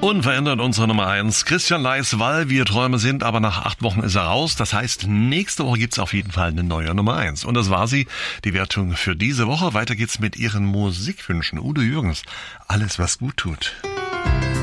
Unverändert unsere Nummer 1. Christian Leis, weil wir Träume sind, aber nach 8 Wochen ist er raus. Das heißt, nächste Woche gibt's auf jeden Fall eine neue Nummer 1. Und das war sie, die Wertung für diese Woche. Weiter geht's mit Ihren Musikwünschen. Udo Jürgens, alles was gut tut.